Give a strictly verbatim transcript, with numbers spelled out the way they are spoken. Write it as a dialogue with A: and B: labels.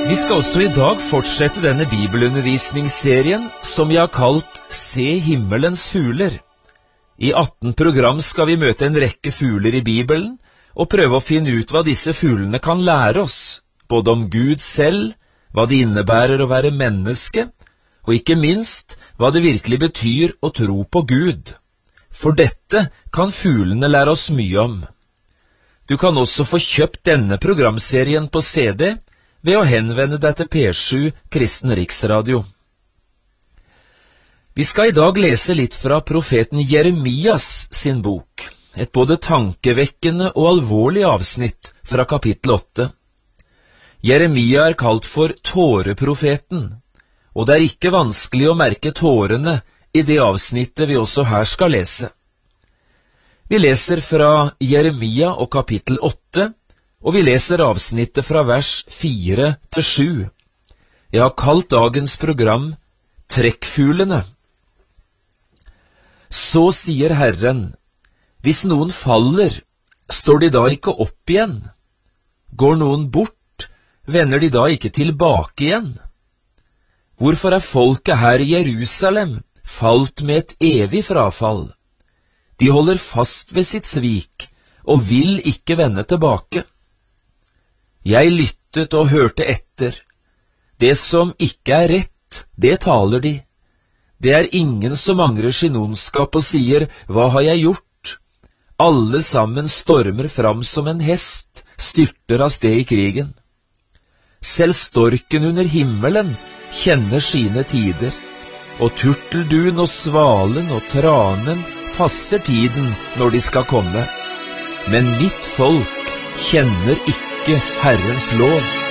A: Vi skal også i dag fortsette denne bibelundervisningsserien som vi har kalt Se himmelens fugler. I atten program skal vi møte en rekke fugler i Bibelen og prøve å finne ut hva disse fuglene kan lære oss, både om Gud selv, hva det innebærer å være menneske, og ikke minst hva det virkelig betyr å tro på Gud. For dette kan fuglene lære oss mye om. Du kan også få kjøpt denne programserien på C D ved å henvende deg til P sju Kristen Riksradio. Vi skal i dag lese litt fra profeten Jeremias sin bok, et både tankevekkende og alvorlig avsnitt fra kapittel åtte. Jeremia er kalt for tåreprofeten, og det er ikke vanskelig å merke tårene i det avsnittet vi også her skal lese. Vi leser fra Jeremia og kapittel åtte, og vi leser avsnittet fra vers fire til sju. Jeg har kalt dagens program Trekkfuglene. Så sier Herren, hvis noen faller, står de da ikke opp igjen? Går noen bort, vender de da ikke tilbake igjen? Hvorfor er folket her i Jerusalem falt med et evig frafall? De holder fast ved sitt svik, og vil ikke vende tilbake. Jeg lyttet og hørte etter. Det som ikke er rett, det taler de. Det er ingen som angrer sin ondskap og sier, hva har jeg gjort? Alle sammen stormer fram som en hest, styrter av sted i krigen. Selv storken under himmelen kjenner sine tider, og turtelduen og svalen og tranen passer tiden når de skal komme. Men mitt folk kjenner ikke Herrens lov.